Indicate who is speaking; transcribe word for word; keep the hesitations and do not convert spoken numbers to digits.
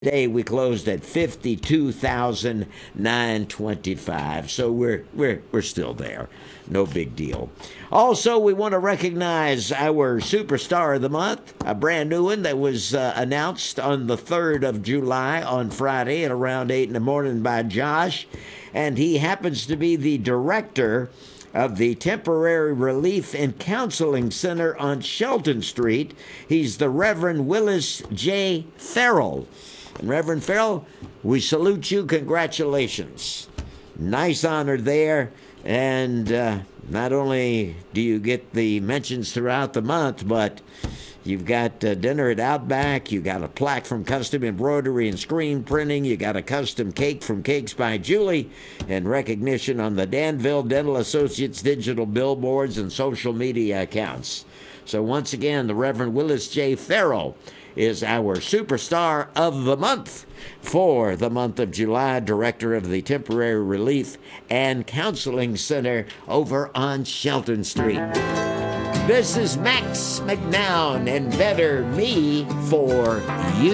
Speaker 1: Today we closed at fifty-two thousand nine hundred twenty-five, so we're we're we're still there. No big deal. Also, we want to recognize our superstar of the month, a brand new one that was uh, announced on the third of July on Friday at around eight in the morning by Josh, and he happens to be the director of the Temporary Relief and Counseling Center on Shelton Street. He's the Reverend Willis J. Farrell. And Reverend Farrell, we salute you. Congratulations. Nice honor there. And uh, not only do you get the mentions throughout the month, but you've got uh, dinner at Outback. You got a plaque from Custom Embroidery and Screen Printing. You got a custom cake from Cakes by Julie, and recognition on the Danville Dental Associates digital billboards and social media accounts. So once again, the Reverend Willis J. Farrell is our superstar of the month for the month of July, director of the Temporary Relief and Counseling Center over on Shelton Street. This is Max McNown and Better Me for You.